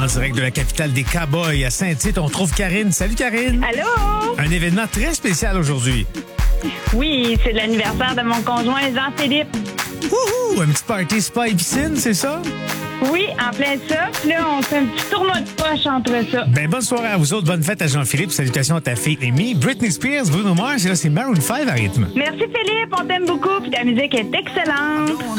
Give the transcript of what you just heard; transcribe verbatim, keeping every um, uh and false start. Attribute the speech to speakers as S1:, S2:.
S1: En direct de la capitale des Cowboys à Saint-Tite, on trouve Karine. Salut Karine.
S2: Allô?
S1: Un événement très spécial aujourd'hui.
S2: Oui, c'est l'anniversaire de mon conjoint Jean-Philippe.
S1: Wouhou! Un petit party spa et piscine, c'est ça?
S2: Oui, en plein ça. Puis là, on fait un petit tournoi de poche entre ça.
S1: Ben, bonne soirée à vous autres. Bonne fête à Jean-Philippe. Salutations à ta fille Amy. Britney Spears, Bruno Mars, et là, c'est Maroon five à rythme.
S2: Merci Philippe, on t'aime beaucoup. Puis ta musique est excellente.